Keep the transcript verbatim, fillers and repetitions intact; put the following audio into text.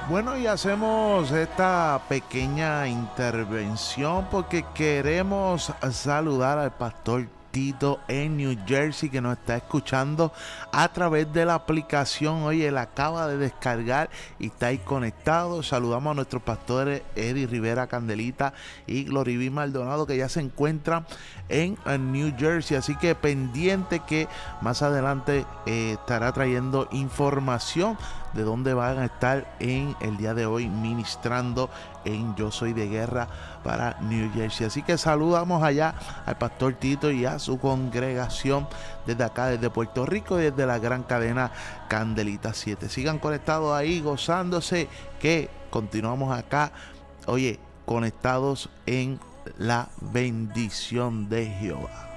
Bueno, y hacemos esta pequeña intervención porque queremos saludar al pastor Tito en New Jersey que nos está escuchando a través de la aplicación. Oye, él acaba de descargar y está ahí conectado. Saludamos a nuestros pastores Eddie Rivera Candelita y Gloriví Maldonado que ya se encuentran en New Jersey. Así que pendiente que más adelante eh, estará trayendo información de dónde van a estar en el día de hoy ministrando en Yo Soy de Guerra para New Jersey. Así que saludamos allá al pastor Tito y a su congregación desde acá, desde Puerto Rico y desde la gran cadena Candelita siete. Sigan conectados ahí, gozándose, que continuamos acá, oye, conectados en la bendición de Jehová.